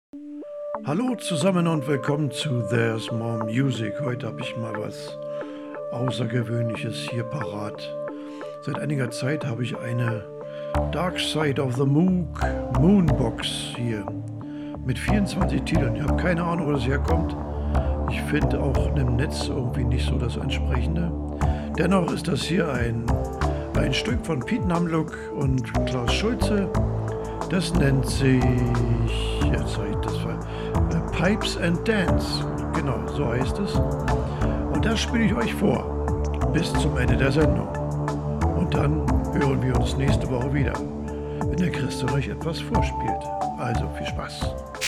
Hallo zusammen und willkommen zu There's More Music. Heute habe ich mal was Außergewöhnliches hier parat. Seit einiger Zeit habe ich eine Dark Side of the Moonbox hier mit 24 Titeln. Ich habe keine Ahnung, wo das herkommt. Ich finde auch im Netz irgendwie nicht so das entsprechende. Dennoch ist das hier ein Stück von Piet Namlock und Klaus Schulze. Das nennt sich, jetzt sage ich das Pipes and Dance. Genau, so heißt es. Und das spiele ich euch vor. Bis zum Ende der Sendung. Und dann hören wir uns nächste Woche wieder, wenn der Christian euch etwas vorspielt. Also viel Spaß.